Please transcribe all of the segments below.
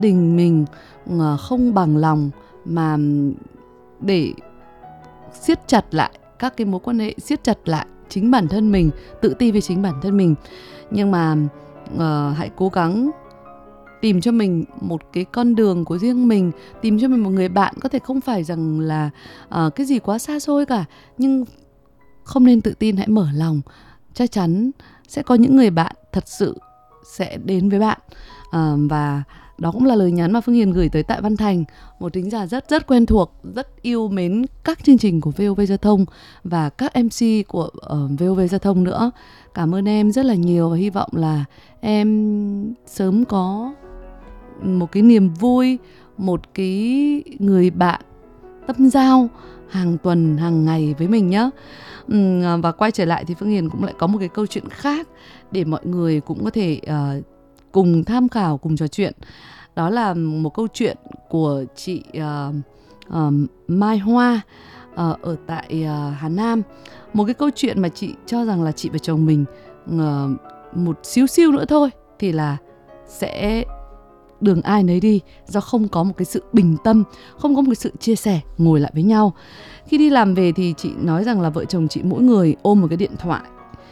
đình mình không bằng lòng mà để siết chặt lại các cái mối quan hệ, siết chặt lại chính bản thân mình, tự ti về chính bản thân mình. Nhưng mà hãy cố gắng tìm cho mình một cái con đường của riêng mình, tìm cho mình một người bạn, có thể không phải rằng là cái gì quá xa xôi cả, nhưng không nên tự tin, hãy mở lòng. Chắc chắn sẽ có những người bạn thật sự sẽ đến với bạn. Và đó cũng là lời nhắn mà Phương Hiền gửi tới Tạ Văn Thành, một thính giả rất rất quen thuộc, rất yêu mến các chương trình của VOV Giao thông và các MC của VOV Giao thông nữa. Cảm ơn em rất là nhiều và hy vọng là em sớm có một cái niềm vui, một cái người bạn tâm giao hàng tuần, hàng ngày với mình nhé. Và quay trở lại thì Phương Hiền cũng lại có một cái câu chuyện khác để mọi người cũng có thể cùng tham khảo, cùng trò chuyện. Đó là một câu chuyện của chị Mai Hoa ở tại Hà Nam. Một cái câu chuyện mà chị cho rằng là chị và chồng mình một xíu xíu nữa thôi thì là sẽ đường ai nấy đi, do không có một cái sự bình tâm, không có một cái sự chia sẻ, ngồi lại với nhau. Khi đi làm về thì chị nói rằng là vợ chồng chị mỗi người ôm một cái điện thoại,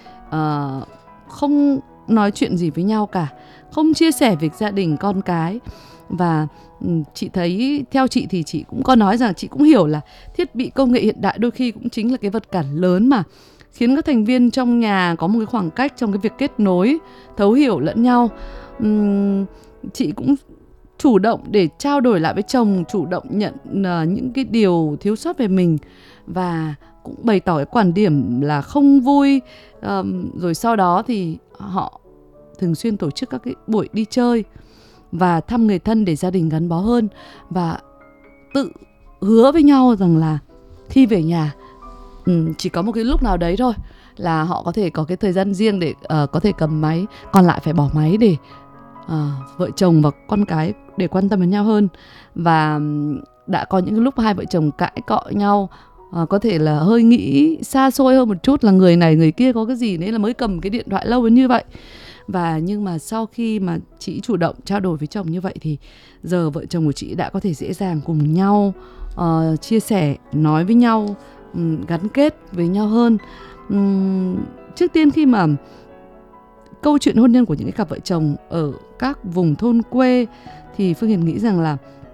không nói chuyện gì với nhau cả, không chia sẻ việc gia đình, con cái. Và chị thấy, theo chị thì chị cũng có nói rằng chị cũng hiểu là thiết bị công nghệ hiện đại đôi khi cũng chính là cái vật cản lớn mà khiến các thành viên trong nhà có một cái khoảng cách trong cái việc kết nối, thấu hiểu lẫn nhau. Chị cũng chủ động để trao đổi lại với chồng, chủ động nhận những cái điều thiếu sót về mình và cũng bày tỏ cái quan điểm là không vui. Rồi sau đó thì họ thường xuyên tổ chức các cái buổi đi chơi và thăm người thân để gia đình gắn bó hơn, và tự hứa với nhau rằng là khi về nhà chỉ có một cái lúc nào đấy thôi là họ có thể có cái thời gian riêng để có thể cầm máy, còn lại phải bỏ máy để vợ chồng và con cái để quan tâm đến nhau hơn. Và đã có những lúc hai vợ chồng cãi cọ nhau, có thể là hơi nghĩ xa xôi hơn một chút, là người này người kia có cái gì đấy là mới cầm cái điện thoại lâu đến như vậy. Và nhưng mà sau khi mà chị chủ động trao đổi với chồng như vậy thì giờ vợ chồng của chị đã có thể dễ dàng cùng nhau chia sẻ, nói với nhau, gắn kết với nhau hơn. Trước tiên khi mà câu chuyện hôn nhân của những cái cặp vợ chồng ở các vùng thôn quê thì Phương Hiền nghĩ rằng là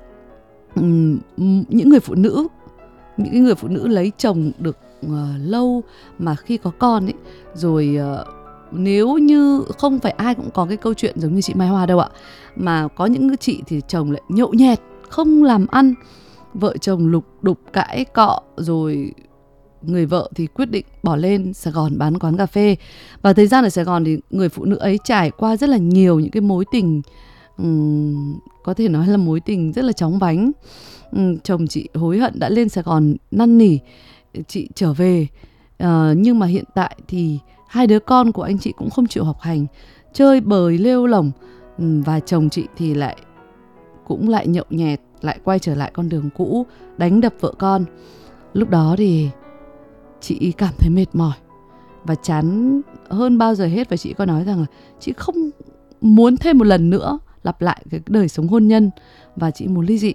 những người phụ nữ lấy chồng được lâu mà khi có con ấy, rồi nếu như không phải ai cũng có cái câu chuyện giống như chị Mai Hoa đâu ạ, mà có những chị thì chồng lại nhậu nhẹt, không làm ăn, vợ chồng lục đục cãi cọ, rồi người vợ thì quyết định bỏ lên Sài Gòn bán quán cà phê. Và thời gian ở Sài Gòn thì người phụ nữ ấy trải qua rất là nhiều những cái mối tình, có thể nói là mối tình rất là chóng vánh. Chồng chị hối hận đã lên Sài Gòn năn nỉ chị trở về, nhưng mà hiện tại thì hai đứa con của anh chị cũng không chịu học hành, chơi bời lêu lỏng, và chồng chị thì cũng lại nhậu nhẹt, lại quay trở lại con đường cũ, đánh đập vợ con. Lúc đó thì chị cảm thấy mệt mỏi và chán hơn bao giờ hết, và chị có nói rằng là chị không muốn thêm một lần nữa lặp lại cái đời sống hôn nhân và chị muốn ly dị.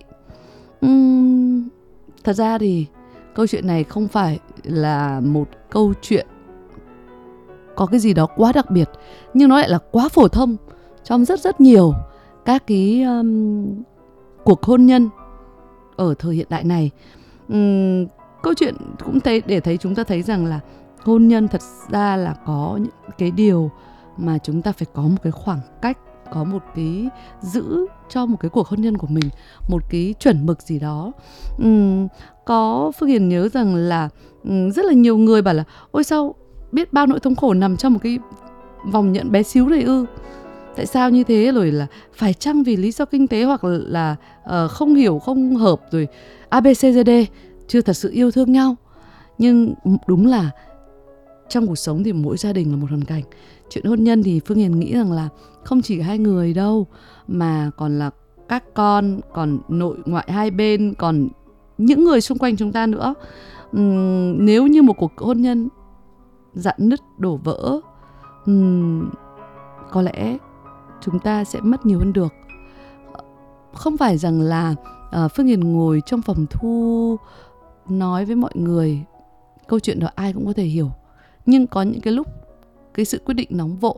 Thật ra thì câu chuyện này không phải là một câu chuyện có cái gì đó quá đặc biệt, nhưng nó lại là quá phổ thông trong rất rất nhiều các cái cuộc hôn nhân ở thời hiện đại này. Câu chuyện cũng để thấy chúng ta thấy rằng là hôn nhân thật ra là có những cái điều mà chúng ta phải có một cái khoảng cách, có một cái giữ cho một cái cuộc hôn nhân của mình một cái chuẩn mực gì đó. Có Phương Hiền nhớ rằng là rất là nhiều người bảo là ôi sao biết bao nỗi thống khổ nằm trong một cái vòng nhẫn bé xíu này ư, tại sao như thế, rồi là phải chăng vì lý do kinh tế, hoặc là không hiểu, không hợp, rồi ABCD, chưa thật sự yêu thương nhau. Nhưng đúng là trong cuộc sống thì mỗi gia đình là một hoàn cảnh. Chuyện hôn nhân thì Phương Hiền nghĩ rằng là không chỉ hai người đâu, mà còn là các con, còn nội ngoại hai bên, còn những người xung quanh chúng ta nữa. Nếu như một cuộc hôn nhân rạn nứt, đổ vỡ, có lẽ chúng ta sẽ mất nhiều hơn được. không phải rằng là Phương Hiền ngồi trong phòng thu nói với mọi người câu chuyện đó ai cũng có thể hiểu. Nhưng có những cái lúc cái sự quyết định nóng vội,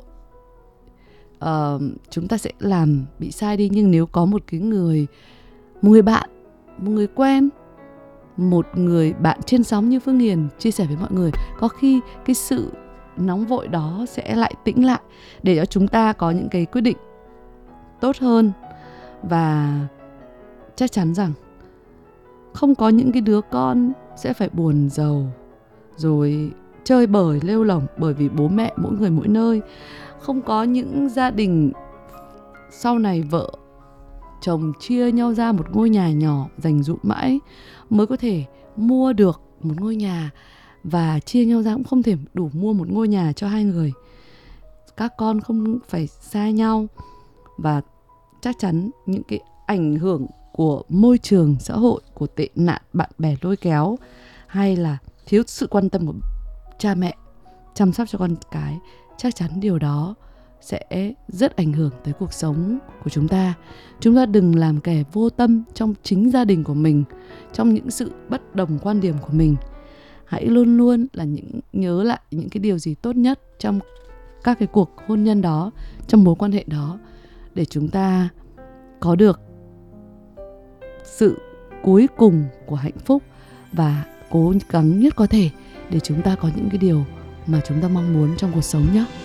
chúng ta sẽ làm bị sai đi. Nhưng nếu có một người bạn, một người quen, một người bạn trên sóng như Phương Hiền chia sẻ với mọi người, có khi cái sự nóng vội đó sẽ lại tĩnh lại để cho chúng ta có những cái quyết định tốt hơn. Và chắc chắn rằng không có những cái đứa con sẽ phải buồn rầu rồi chơi bời lêu lỏng bởi vì bố mẹ mỗi người mỗi nơi. Không có những gia đình sau này vợ chồng chia nhau ra một ngôi nhà nhỏ dành dụm mãi mới có thể mua được một ngôi nhà, và chia nhau ra cũng không thể đủ mua một ngôi nhà cho hai người. Các con không phải xa nhau. Và chắc chắn những cái ảnh hưởng của môi trường xã hội, của tệ nạn bạn bè lôi kéo, hay là thiếu sự quan tâm của cha mẹ chăm sóc cho con cái, chắc chắn điều đó sẽ rất ảnh hưởng tới cuộc sống của chúng ta. Chúng ta đừng làm kẻ vô tâm trong chính gia đình của mình, trong những sự bất đồng quan điểm của mình. Hãy luôn luôn là nhớ lại những cái điều gì tốt nhất trong các cái cuộc hôn nhân đó, trong mối quan hệ đó, để chúng ta có được sự cuối cùng của hạnh phúc, và cố gắng nhất có thể để chúng ta có những cái điều mà chúng ta mong muốn trong cuộc sống nhé.